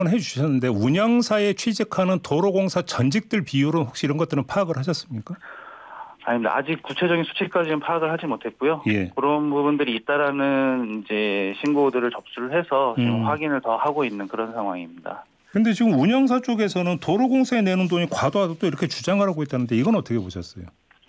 해주셨는데 운영사에 취직하는 도로공사 전직들 비율은 혹시 이런 것들은 파악을 하셨습니까? 아닙니다. 아직 구체적인 수치까지는 파악을 하지 못했고요. 예. 그런 부분들이 있다라는 이제 신고들을 접수를 해서 지금 확인을 더 하고 있는 그런 상황입니다. 그런데 지금 운영사 쪽에서는 도로공사에 내는 돈이 과도하다고 또 이렇게 주장을 하고 있다는데 이건 어떻게 보셨어요?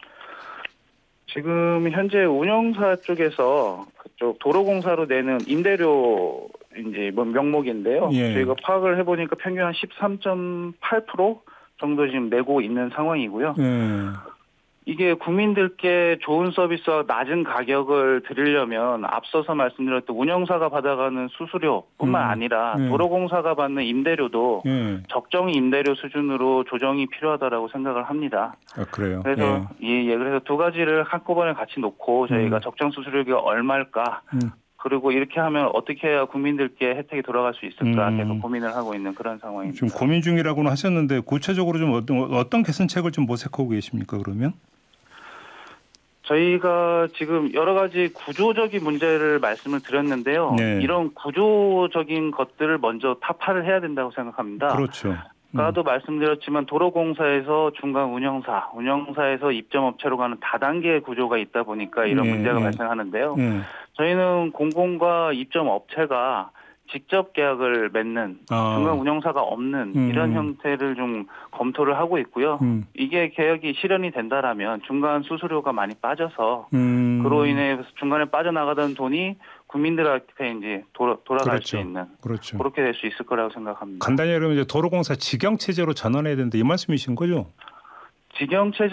지금 현재 운영사 쪽에서 그쪽 도로공사로 내는 임대료 이제 명목인데요. 예. 저희가 파악을 해보니까 평균 한 13.8% 정도 지금 내고 있는 상황이고요. 예. 이게 국민들께 좋은 서비스와 낮은 가격을 드리려면 앞서서 말씀드렸던 운영사가 받아가는 수수료뿐만 아니라 도로공사가 받는 임대료도 적정 임대료 수준으로 조정이 필요하다라고 생각을 합니다. 아, 그래요? 그래서 그래서 두 가지를 한꺼번에 같이 놓고 저희가 적정 수수료가 얼마일까? 그리고 이렇게 하면 어떻게 해야 국민들께 혜택이 돌아갈 수 있을까 계속 고민을 하고 있는 그런 상황입니다. 지금 고민 중이라고는 하셨는데 구체적으로 좀 어떤 개선책을 좀 모색하고 계십니까 그러면? 저희가 지금 여러 가지 구조적인 문제를 말씀을 드렸는데요. 네. 이런 구조적인 것들을 먼저 타파를 해야 된다고 생각합니다. 그렇죠. 아까도 말씀드렸지만 도로공사에서 중간 운영사에서 입점업체로 가는 다단계 구조가 있다 보니까 이런 문제가 발생하는데요. 저희는 공공과 입점업체가 직접 계약을 맺는 중간 운영사가 없는 이런 형태를 좀 검토를 하고 있고요. 이게 계약이 실현이 된다라면 중간 수수료가 많이 빠져서 그로 인해 중간에 빠져나가던 돈이 국민들한테 이제 돌아갈 수 있는 그렇게 될 수 있을 거라고 생각합니다. 간단히 말하면 이제 도로공사 직영 체제로 전환해야 된다 이 말씀이신 거죠? 직영 체제